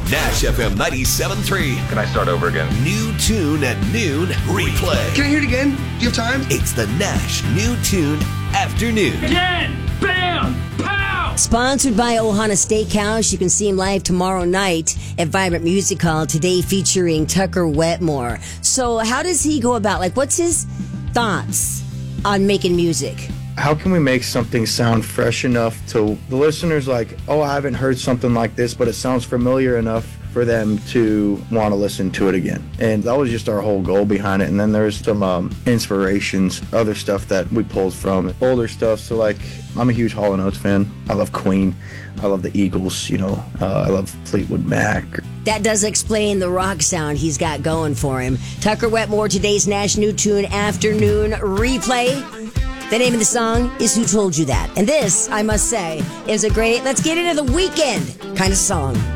Nash FM 97.3. Can I start over again? New tune at noon replay. Can I hear it again? Do you have time? It's the Nash New Tune Afternoon. Again! Bam! Pow! Sponsored by Ohana Steakhouse. You can see him live tomorrow night at Vibrant Music Hall, today featuring Tucker Wetmore. So how does he go about, what's his thoughts on making music? How can we make something sound fresh enough to the listeners, I haven't heard something like this, but it sounds familiar enough for them to want to listen to it again. And that was just our whole goal behind it. And then there's some inspirations, other stuff that we pulled from older stuff. So I'm a huge Hall & Oates fan. I love Queen. I love the Eagles, I love Fleetwood Mac. That does explain the rock sound he's got going for him. Tucker Wetmore, today's Nash New Tune Afternoon replay. The name of the song is Who Told You That? And this, I must say, is a great let's get into the weekend kind of song.